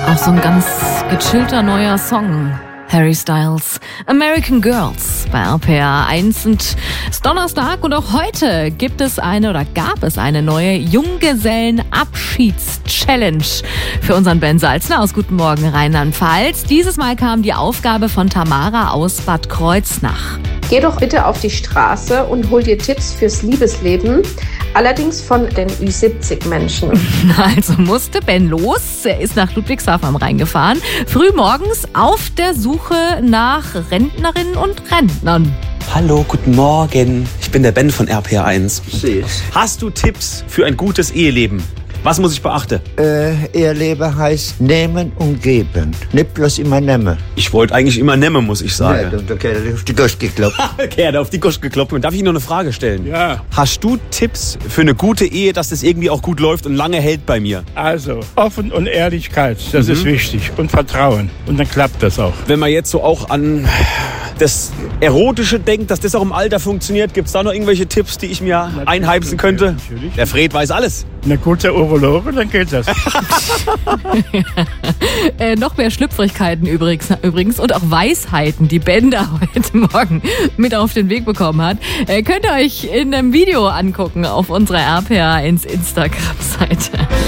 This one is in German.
Auch so ein ganz gechillter neuer Song. Harry Styles, American Girls bei RPR 1. Und es ist Donnerstag und auch heute gab es eine neue Junggesellen-Abschieds-Challenge für unseren Ben Salzner aus Guten Morgen Rheinland-Pfalz. Dieses Mal kam die Aufgabe von Tamara aus Bad Kreuznach. Geh doch bitte auf die Straße und hol dir Tipps fürs Liebesleben, allerdings von den Ü70-Menschen. Also musste Ben los. Er ist nach Ludwigshafen am Rhein gefahren. Früh morgens auf der Suche nach Rentnerinnen und Rentnern. Hallo, guten Morgen. Ich bin der Ben von RPR 1. Hast du Tipps für ein gutes Eheleben? Was muss ich beachten? Eheleben heißt nehmen und geben. Nicht bloß immer nehmen. Ich wollte eigentlich immer nehmen, muss ich sagen. Ja, da hat er auf die Gosch geklopft. Okay, auf die Gosch geklopft. Und darf ich noch eine Frage stellen? Ja, Hast du Tipps für eine gute Ehe, dass das irgendwie auch gut läuft und lange hält bei mir? also Offen und Ehrlichkeit, das ist wichtig. Und Vertrauen. Und dann klappt das auch. Wenn man jetzt so auch an das Erotische denkt, dass das auch im Alter funktioniert, gibt es da noch irgendwelche Tipps, die ich mir einheimsen könnte? Natürlich. Der Fred weiß alles. Eine gute Urologe, dann geht das. Noch mehr Schlüpfrigkeiten übrigens und auch Weisheiten, die Ben da heute Morgen mit auf den Weg bekommen hat. Könnt ihr euch in einem Video angucken auf unserer RPR1 Instagram-Seite.